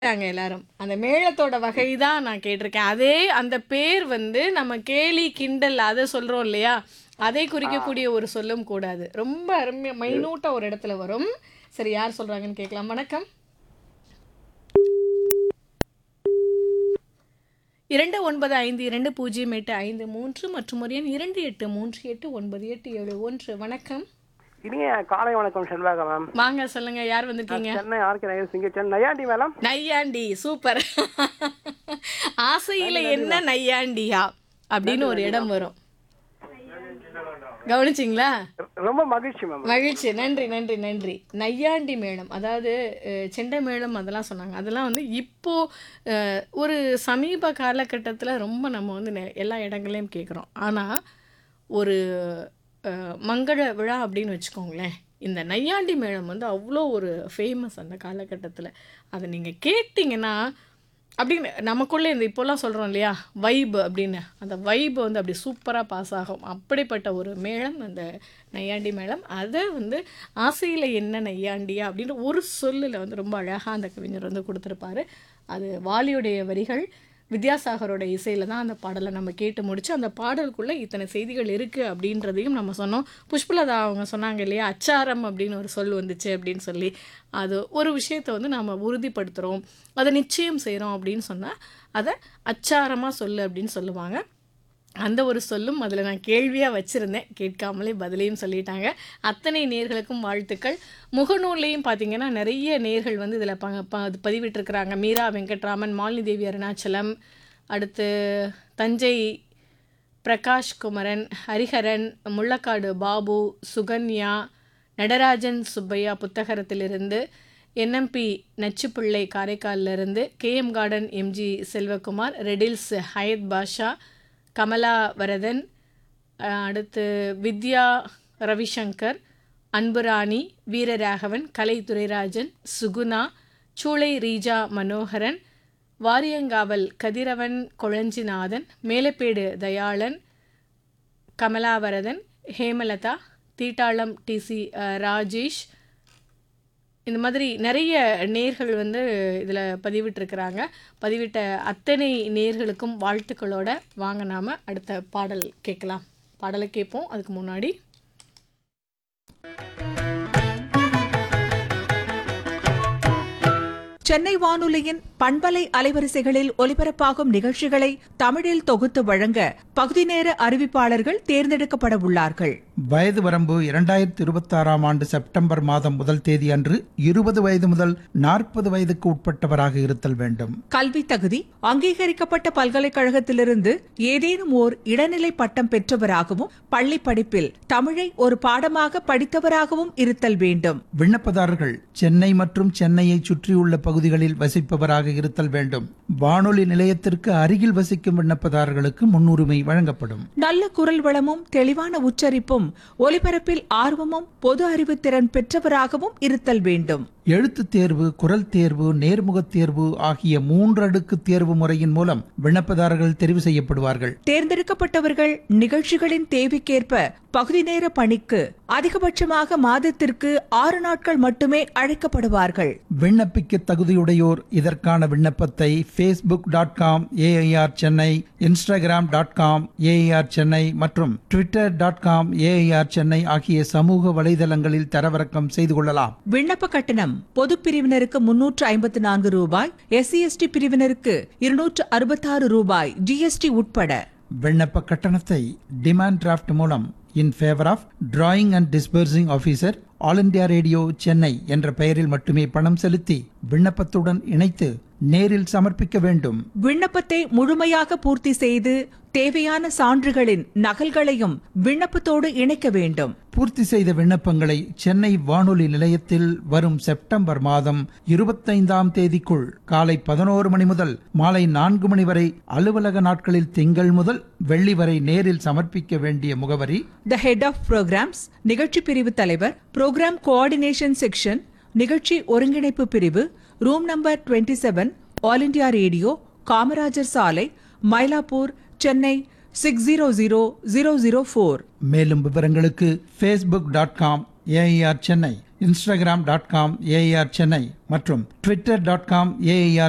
நாங்க எல்லாரும். அந்த மேளத்தோட வகை தான் நான் கேட்டிருக்கேன். அதே அந்த பேர் வந்து நம்ம கேலி, கிண்டல் அத சொல்றோம் இல்லையா? அதை குறிக்கக்கூடிய ஒரு சொல்லும் கூட அது. ரொம்ப அருமையா மைன்யூட்டா ஒரு இடத்துல வரும். சரி, யார் சொல்றாங்கன்னு கேட்கலாம். வணக்கம். 29520853 மற்றும் ஒரு எண் 28389891. வணக்கம். இனிய காலை வணக்கம் செல்வாக மேம். வாங்க சொல்லுங்க, யார் வந்திருக்கீங்க? சென்னை ஆர்கே நகர் சிங்கச்சன் நையாண்டி மேடம். நையாண்டி, சூப்பர். ஆசையில என்ன நையாண்டியா அப்படின்னு ஒரு இடம் வரும். கவனிச்சிங்களா? ரொம்ப மகிழ்ச்சி மேம். மகிழ்ச்சி. நன்றி நன்றி நன்றி. நையாண்டி மேளம், அதாவது செண்டை மேளம் அதெல்லாம் சொன்னாங்க. அதெல்லாம் வந்து இப்போ ஒரு சமீப காலகட்டத்தில் ரொம்ப நம்ம வந்து எல்லா இடங்களையும் கேட்குறோம். ஆனால் ஒரு மங்கள விழா அப்படின்னு வச்சுக்கோங்களேன், இந்த நையாண்டி மேளம் வந்து அவ்வளோ ஒரு ஃபேமஸ் அந்த காலகட்டத்தில். அதை நீங்கள் கேட்டிங்கன்னா அப்படின்னு நமக்குள்ளே இந்த இப்போல்லாம் சொல்கிறோம் இல்லையா, வைப் அப்படின்னு, அந்த வைப் வந்து அப்படி சூப்பராக பாஸ் ஆகும். அப்படிப்பட்ட ஒரு மேளம் அந்த நையாண்டி மேளம். அதை வந்து ஆசையில் என்ன நையாண்டியா அப்படின்னு ஒரு சொல்லில் வந்து ரொம்ப அழகாக அந்த கவிஞர் வந்து கொடுத்துருப்பாரு. அது வாலியுடைய வரிகள், வித்யாசாகரோட இசையில் தான் அந்த பாடலை நம்ம கேட்டு முடிச்சு, அந்த பாடலுக்குள்ளே இத்தனை செய்திகள் இருக்குது அப்படின்றதையும் நம்ம சொன்னோம். புஷ்பலதா அவங்க சொன்னாங்க இல்லையா, அச்சாரம் அப்படின்னு ஒரு சொல் வந்துச்சு அப்படின்னு சொல்லி. அது ஒரு விஷயத்தை வந்து நம்ம உறுதிப்படுத்துகிறோம், அதை நிச்சயம் செய்கிறோம் அப்படின்னு சொன்னால் அதை அச்சாரமாக சொல்லு அப்படின்னு சொல்லுவாங்க. அந்த ஒரு சொல்லும் அதில் நான் கேள்வியாக வச்சுருந்தேன், கேட்காமலே பதிலையும் சொல்லிட்டாங்க. அத்தனை நேர்களுக்கும் வாழ்த்துக்கள். முகநூல்லையும் பார்த்திங்கன்னா நிறைய நேர்கள் வந்து இதில் பதிவிட்டிருக்கிறாங்க. மீரா வெங்கட்ராமன், மாலினி தேவி அருணாச்சலம், அடுத்து Thanjai Prakash Kumaran, Hariharan, Mullakkadu Babu, Sukanya, Natarajan Subbaiah புத்தகரத்திலிருந்து, NMP நச்சுப்பிள்ளை காரைக்காலிலிருந்து, KM garden MG Selvakumar, riddles Hayat பாஷா, கமலா வரதன், அடுத்து வித்யா ரவிசங்கர், அன்புராணி, வீரராகவன், கலை துரைராஜன், சுகுணா, சூளை ரீஜா மனோகரன், வாரியங்காவல் கதிரவன் கொழஞ்சிநாதன், மேலப்பேடு தயாளன், கமலாவரதன், ஹேமலதா, தீட்டாளம் டிசி ராஜேஷ், இந்த மாதிரி நிறைய நேர்கள் வந்து இதில் பதிவிட்டிருக்கிறாங்க. பதிவிட்ட அத்தனை நேர்களுக்கும் வாழ்த்துக்களோட வாங்க நாம் அடுத்த பாடல் கேட்கலாம். பாடலை கேட்போம். அதுக்கு முன்னாடி சென்னை வானொலியின் பண்பலை அலைவரிசைகளில் ஒலிபரப்பாகும் நிகழ்ச்சிகளை தமிழில் தொகுத்து வழங்க பகுதி நேர அறிவிப்பாளர்கள் தேர்ந்தெடுக்கப்பட உள்ளார்கள். வயது வரம்பு 2026 ஆண்டு செப்டம்பர் மாதம் 1 தேதி அன்று 20 வயது முதல் 40 வயதுக்கு உட்பட்டவராக இருத்தல் வேண்டும். கல்வி தகுதி அங்கீகரிக்கப்பட்ட பல்கலைக்கழகத்திலிருந்து ஏதேனும் ஓர் இடைநிலை பட்டம் பெற்றவராகவும், பள்ளி படிப்பில் தமிழை ஒரு பாடமாக படித்தவராகவும் இருத்தல் வேண்டும். விண்ணப்பதாரர்கள் சென்னை மற்றும் சென்னையை சுற்றியுள்ள பகுதிகளில் வசிப்பவராக இருத்தல் வேண்டும். வானொலி நிலையத்திற்கு அருகில் வசிக்கும் விண்ணப்பதாரர்களுக்கு முன்னுரிமை வழங்கப்படும். நல்ல குரல் வளமும் தெளிவான உச்சரிப்பும் ஒலிபரப்பில் ஆர்வமும் பொது அறிவு திறன் பெற்றவராகவும் இருத்தல் வேண்டும். எழுத்துத் தேர்வு, குரல் தேர்வு, நேர்முகத் தேர்வு ஆகிய 3 அடுக்கு தேர்வு முறையின் மூலம் விண்ணப்பதாரர்கள் தெரிவு செய்யப்படுவார்கள். தேர்ந்தெடுக்கப்பட்டவர்கள் நிகழ்ச்சிகளின் தேவைக்கேற்ப பகுதி நேர பணிக்கு அதிகபட்சமாக மாதத்திற்கு 6 நாட்கள் மட்டுமே அழைக்கப்படுவார்கள். விண்ணப்பிக்க தகுதியுடையோர் இதற்கான விண்ணப்பத்தை facebook.com AIR Chennai, instagram.com AIR Chennai மற்றும் twitter.com AIR சென்னை ஆகிய சமூக வலைதளங்களில் தரவிறக்கம் செய்து கொள்ளலாம். விண்ணப்ப கட்டணம் பொது பிரிவினருக்கு 354 ரூபாய், SC/ST பிரிவினருக்கு 266 ரூபாய், GST உட்பட. விண்ணப்ப கட்டணத்தை டிமாண்ட் டிராஃப்ட் மூலம் இன் favour of drawing and disbursing officer, all India radio Chennai என்ற பெயரில் மட்டுமே பணம் செலுத்தி விண்ணப்பத்துடன் இணைத்து நேரில் சமர்ப்பிக்க வேண்டும். விண்ணப்பத்தை முழுமையாக பூர்த்தி செய்து தேவையான சான்றுகளின் நகல்களையும் விண்ணப்பத்தோடு இணைக்க வேண்டும். பூர்த்தி செய்த விண்ணப்பங்களை சென்னை வானொலி நிலையத்தில் வரும் செப்டம்பர் மாதம் 25ஆம் தேதிக்குள் காலை 11 மணி முதல் மாலை 4 மணி வரை அலுவலக நாட்களில் திங்கள் முதல் வெள்ளி வரை நேரில் சமர்ப்பிக்க வேண்டிய முகவரி: தி ஹெட் ஆஃப் புரோகிராம்ஸ், நிகழ்ச்சி பிரிவு தலைவர், புரோகிராம் கோஆர்டினேஷன் செக்ஷன், நிகழ்ச்சி ஒருங்கிணைப்பு பிரிவு, room number 27, all India radio, Kamarajar சாலை, மயிலாப்பூர், சென்னை 600004. மேலும் விவரங்களுக்கு facebook.com AIR Chennai, instagram.com AIR Chennai மற்றும் twitter.com AIR